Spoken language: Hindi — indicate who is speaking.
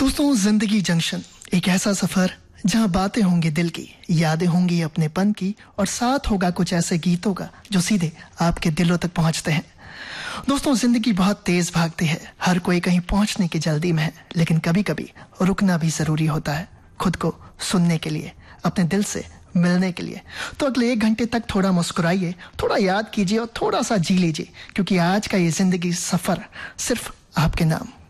Speaker 1: दोस्तों, जिंदगी जंक्शन एक ऐसा सफर जहां बातें होंगी दिल की, यादें होंगी अपनेपन की और साथ होगा कुछ ऐसे गीतों का जो सीधे आपके दिलों तक पहुंचते हैं। दोस्तों, जिंदगी बहुत तेज भागती है, हर कोई कहीं पहुंचने की जल्दी में है, लेकिन कभी कभी रुकना भी जरूरी होता है, खुद को सुनने के लिए, अपने दिल से मिलने के लिए। तो अगले 1 घंटे तक थोड़ा मुस्कुराइए, थोड़ा याद कीजिए और थोड़ा सा जी लीजिए, क्योंकि आज का ये जिंदगी सफर सिर्फ आपके नाम।